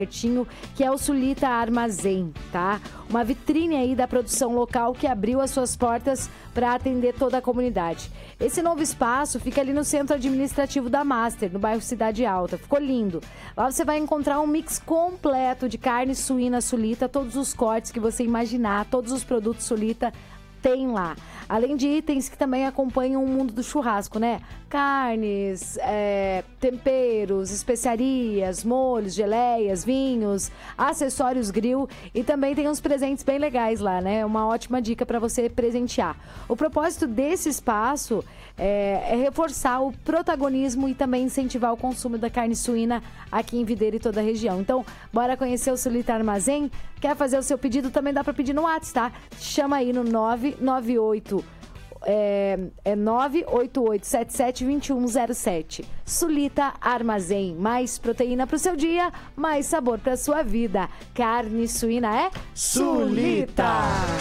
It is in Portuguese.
certinho, que é o Sulita Armazém, tá? Uma vitrine aí da produção local que abriu as suas portas para atender toda a comunidade. Esse novo espaço fica ali no centro administrativo da Master, no bairro Cidade Alta. Ficou lindo. Lá você vai encontrar um mix completo de carne suína Sulita, todos os cortes que você imaginar, todos os produtos Sulita tem lá. Além de itens que também acompanham o mundo do churrasco, né? Carnes, temperos, especiarias, molhos, geleias, vinhos, acessórios grill e também tem uns presentes bem legais lá, né? Uma ótima dica para você presentear. O propósito desse espaço é reforçar o protagonismo e também incentivar o consumo da carne suína aqui em Videira e toda a região. Então, bora conhecer o Sulita Armazém? Quer fazer o seu pedido? Também dá para pedir no WhatsApp, tá? Chama aí no 998 988772107. Sulita Armazém, mais proteína pro seu dia, mais sabor pra sua vida. Carne suína é Sulita.